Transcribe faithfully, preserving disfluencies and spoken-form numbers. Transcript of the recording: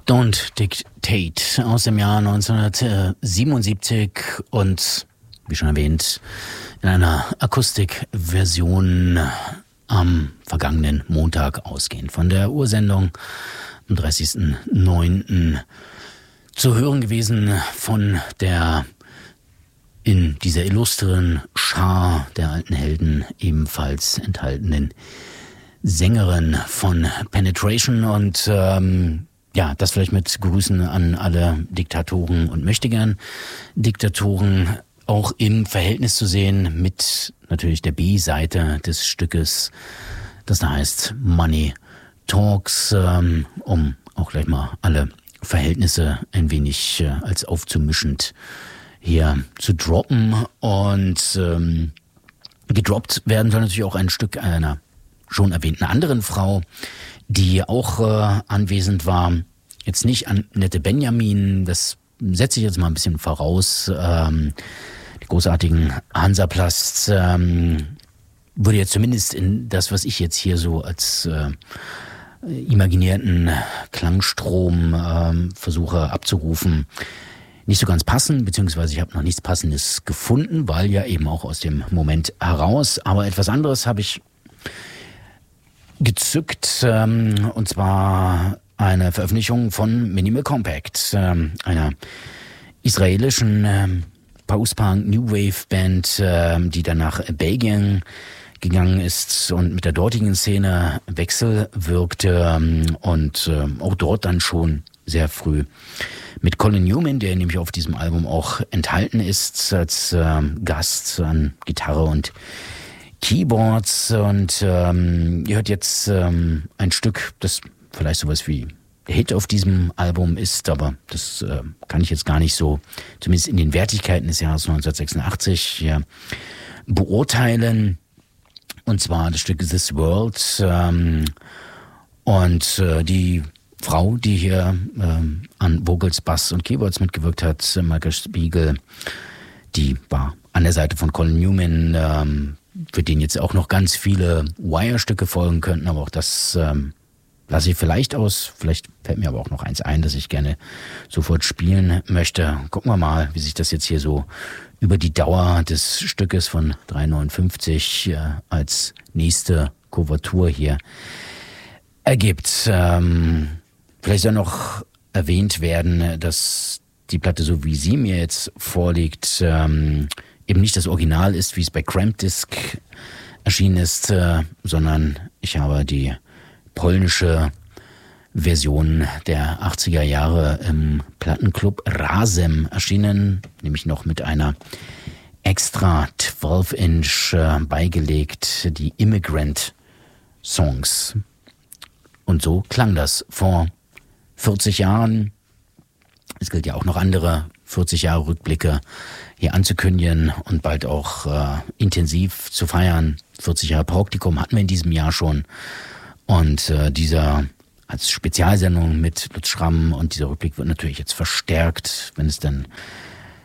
Don't Dictate aus dem Jahr neunzehnhundertsiebenundsiebzig und, wie schon erwähnt, in einer Akustikversion am vergangenen Montag ausgehend von der Ursendung am dreißigsten neunten zu hören gewesen von der in dieser illustren Schar der alten Helden ebenfalls enthaltenen Sängerin von Penetration und ähm, ja, das vielleicht mit Grüßen an alle Diktatoren und möchtegern Diktatoren auch im Verhältnis zu sehen mit natürlich der B-Seite des Stückes, das da heißt Money Talks, ähm, um auch gleich mal alle Verhältnisse ein wenig äh, als aufzumischend hier zu droppen. Und ähm, gedroppt werden soll natürlich auch ein Stück einer schon erwähnten anderen Frau, die auch äh, anwesend war. Jetzt nicht Annette Benjamin, das setze ich jetzt mal ein bisschen voraus. Ähm, die großartigen Hansaplast ähm, würde jetzt zumindest in das, was ich jetzt hier so als äh, imaginierten Klangstrom ähm, versuche abzurufen, nicht so ganz passen, beziehungsweise ich habe noch nichts Passendes gefunden, weil ja eben auch aus dem Moment heraus. Aber etwas anderes habe ich gezückt, ähm, und zwar eine Veröffentlichung von Minimal Compact, ähm, einer israelischen ähm, Post-Punk New Wave Band, ähm, die dann nach Belgien gegangen ist und mit der dortigen Szene wechselwirkte ähm, und ähm, auch dort dann schon sehr früh mit Colin Newman, der nämlich auf diesem Album auch enthalten ist, als ähm, Gast an Gitarre und Keyboards. Und ähm, ihr hört jetzt ähm, ein Stück, das vielleicht sowas wie der Hit auf diesem Album ist, aber das äh, kann ich jetzt gar nicht so, zumindest in den Wertigkeiten des Jahres neunzehnhundertsechsundachtzig, ja, beurteilen. Und zwar das Stück This World. Ähm, und äh, die Frau, die hier ähm, an Vocals, Bass und Keyboards mitgewirkt hat, Michael Spiegel, die war an der Seite von Colin Newman, ähm, für den jetzt auch noch ganz viele Wire-Stücke folgen könnten, aber auch das ähm, lasse ich vielleicht aus. Vielleicht fällt mir aber auch noch eins ein, das ich gerne sofort spielen möchte. Gucken wir mal, wie sich das jetzt hier so über die Dauer des Stückes von drei neunundfünfzig äh, als nächste Kuvertur hier ergibt. Ähm, vielleicht soll noch erwähnt werden, dass die Platte, so wie sie mir jetzt vorliegt, ähm, eben nicht das Original ist, wie es bei Cramp Disc erschienen ist, äh, sondern ich habe die polnische Version der achtziger Jahre im Plattenclub Razem erschienen, nämlich noch mit einer extra zwölf Inch äh, beigelegt, die Immigrant Songs. Und so klang das vor vierzig Jahren. Es gilt ja auch noch andere vierzig Jahre Rückblicke hier anzukündigen und bald auch äh, intensiv zu feiern. vierzig Jahre Praktikum hatten wir in diesem Jahr schon. Und äh, dieser als Spezialsendung mit Lutz Schramm und dieser Rückblick wird natürlich jetzt verstärkt, wenn es dann